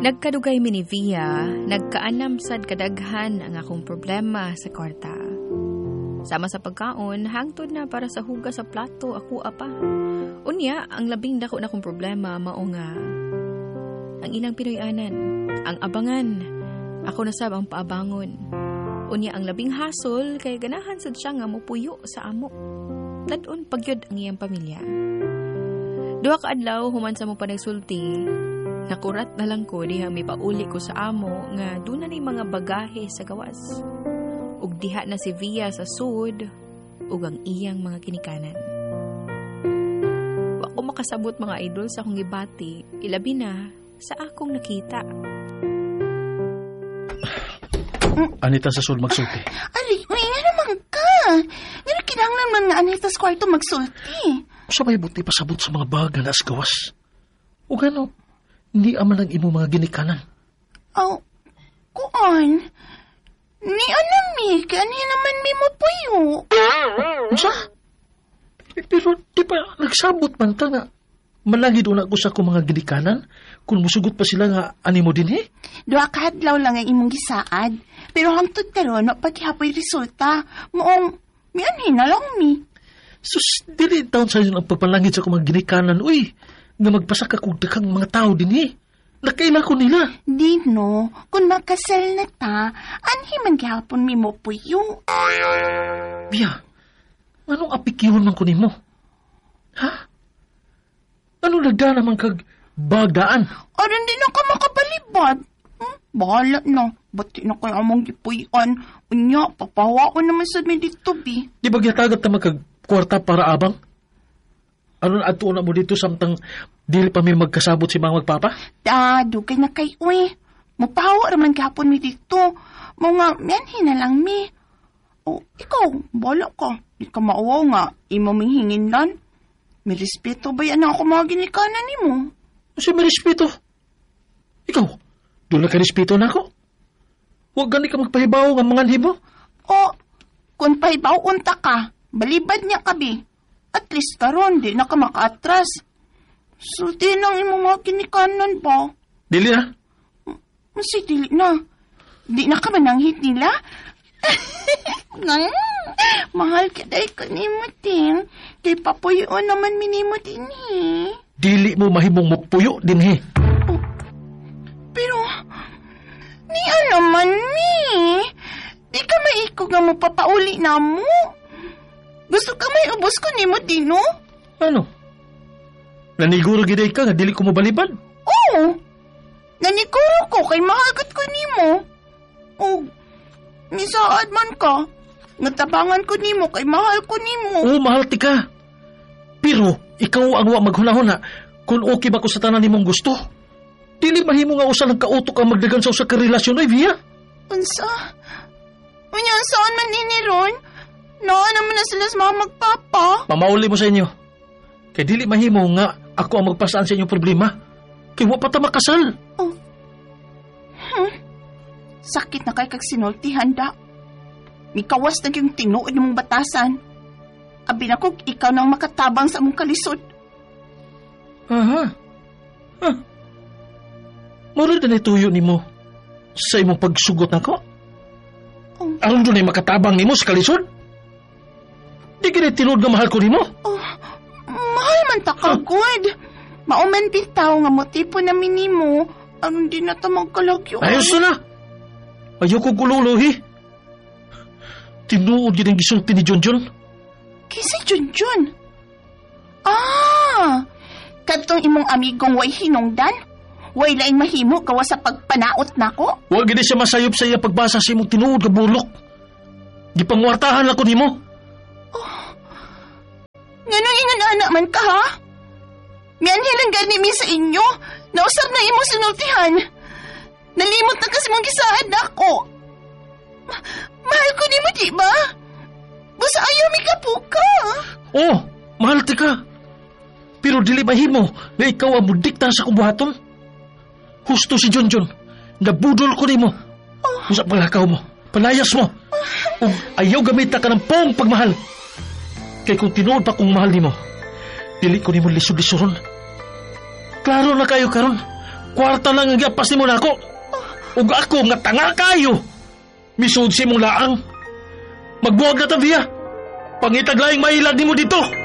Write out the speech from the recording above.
Nagkadugay mi ni Via, nagkaanam sad kadaghan ang akong problema sa kwarta. Sama sa pagkaon, hangtod na para sa hugas sa plato ako apa. Unya, ang labing dako na kong problema mao nga ang ilang Pinoyanan, ang abangan. Ako na sab ang paabangon. Unya, ang labing hasol kay ganahan sad siya nga mupuyo sa amo. Dadon pagyod ang iyang pamilya. Duha ka adlaw human sa mo pa nagsulti. Nakurat na lang ko diha may pauli ko sa amo nga doon na ni mga bagahe sa gawas. Ug diha na si Via sa sud ug ang iyang mga kinikanan. Wa ko makasabot mga idol sa akong gibati, ilabi na sa akong nakita. Anita sa sud magsulti. Ari, nga naman ka. Nga kinahanglan man nga Anita sa kwarto magsulti. Sabay buti pasabot sa mga baga na sa gawas. O gano, hindi aman ang imo mga ginikanan. Oh, kuan. Ni anami, kani naman mi mo puyo. Sa? Pero di pa nagsabot man ta nga. Malagi doon ako sa akong mga ginikanan kung musugot pa sila nga animo din eh. Duha ka adlaw lang ang imong gisaad. Pero hangtod karon paghihapoy resulta. Moong, mi anhin na lang mi. Sus, dili taon sa ang pagpalangit sa akong mga ginikanan. Uy, nga magpasak ako dakang mga tao din eh. Nakaila ko nila. Dino, kung magkasal na ta, anhi man gihapon mi mo puyo. Bia, anong apikihon man ko nimo? Ha? Ano nagda naman kag bagdaan? Aron din ako makabalibad. Bahala na. Bati na kayo among gipuyan. Unya, papawaon naman sa mi dito, bi. Di ba gitagat naman kag kwarta para abang? Ano na ato na mo dito samtang dili pa mi magkasabot si mga magpapa? Dugay na kay uy. Mapahawa raman kahapon mi dito. Mga mianhin na lang mi. O, ikaw, bala ka. Di ka maawaw nga. Imo ming hinginlan. May respeto ba yan ako mga ginikanan ni mo? Kasi may respeto. Ikaw, doon na ka respeto na ako. Huwag gani ka magpahibaw ng mga hibo. O, kung pahibaw unta ka, balibad niya kabi. At least karon, di na ka maka-atras. So, di nang imong mga kinikanan ba? Dili na? Masi, dili na. Di na ka mananghit nila? Mahal ka dahi ka ni mo, Ting. Kay papuyoon naman minimo din eh. Dili mo mahimong magpuyo din eh. Oh, pero, niya naman ni. Di ka maiko nga mo papauli na mo. Gusto ka may ubos ko ni mo, Tino? Ano? Naniguro giday ka nga dili ko mo balibad? Oo. Naniguro ko kay mahagot ko ni mo. O, misaad man ka. Natabangan ko ni mo kay mahal ko ni mo. Oo, mahal ti ka. Pero, ikaw ang wa maghunahuna kung okay ba ko sa tanan nimong gusto. Dili mahimo nga usa lang kautok ang magdagan sa usa ka relasyon ay Via. Unsa? Unya, saan man ini ron? Naa naman na sila sa mga magpapa. Mamauli mo sa inyo. Kay dili mahimo nga ako ang magpasaan sa inyong problema. Kay wa pa ta makasal. Oh. Sakit na kay kag sinultihan da. Mikawas na yung tinuod mong batasan. Abi na kog ikaw nang makatabang sa mong kalisod. Aha. Huh. Mura na ituyo ni mo sa imong pagsugot na ko. Oh. Aron doon ay makatabang ni mo sa kalisod? Di ka na tinuod nga mahal ko ni mo? Oh, mahal man ta ka, good. Mauman bitaw nga motipo namin ni mo. Aron di na ta magkalagyo. Ayos na! Ayoko gululuhi. Tinuod yun ang gisulti ni Junjun. Kisa Junjun? Ah! Kadtong imong amigong way hinungdan? Way laing mahimo gawa sa pagpanaot nako? Huwag gini siya masayop sa iya pagbasa sa imong tinuod ka bulok. Gipangwartahan ako ni mo. Oh. Nganong ingan anak man ka, ha? Mianhilang gani mi sa inyo. Nausap na imo sinultihan. Nalimot na kasi mong gisaad ako. Mahal ko ni mo, di ba? Busa ayaw mi kapuka. Oh, mahal ti ka. Pero dili mahimo na ikaw ang mudikta sa kubuhaton. Husto si Junjun. Nabudol ko ni mo. Usap malakaw mo. Palayas mo. Ayaw gamita ka ng pong pagmahal. Kaya kung tinuod pa kong mahal ni mo, dili ko ni mo lisod-lisuron. Klaro na kayo karon. Kwarta lang ang giapas nimo nako. Ug ako nga tanga kayo. Misud si mong laang. Magbuwag na ta, Via. Pangitaglaing mailag nimo dito.